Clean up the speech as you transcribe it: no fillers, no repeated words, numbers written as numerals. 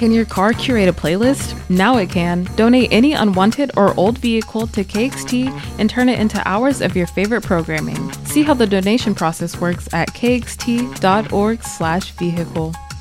Can your car curate a playlist? Now it can. Donate any unwanted or old vehicle to KXT and turn it into hours of your favorite programming. See how the donation process works at kxt.org/vehicle.